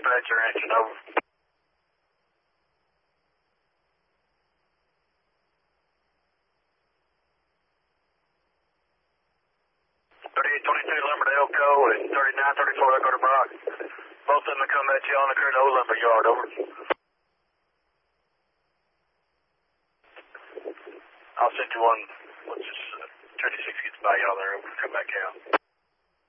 dispatcher engine, over. 3822 Lumber to Elko and 3934 Echo to Brock. Both of them will come at you on the current old lumber yard, over. I'll send you one once this 36 gets by y'all there, over. Come back out.